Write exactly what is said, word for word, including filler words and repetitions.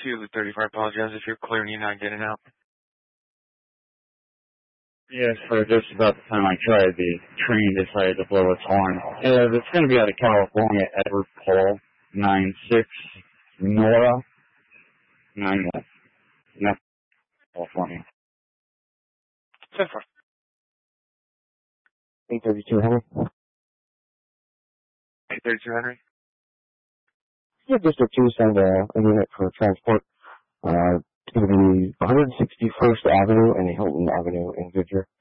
two thirty-four, I apologize if you're clear and you're not getting out. Yes, for just about the time I tried, the train decided to blow its horn. Uh, it's going to be out of California, Edward Paul, nine six, Nora, nine one. That's California. ten four. eight thirty-two Henry. eight thirty-two, Henry. Yeah, District two, send a, a unit for transport. Uh, it's going to be one sixty-first Avenue and Hilton Avenue in Goodyear.